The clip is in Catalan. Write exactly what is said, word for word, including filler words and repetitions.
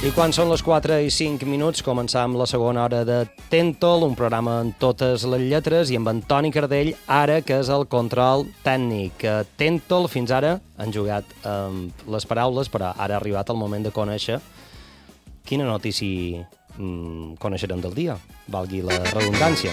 I quan són les quatre i cinc minuts, començam la segona hora de Tentol, un programa amb totes les lletres, i amb en Toni Cardell, ara que és el control tècnic. Tentol, fins ara, han jugat amb les paraules, però ara ha arribat el moment de conèixer quina notícia mm, coneixerem del dia, valgui la redundància.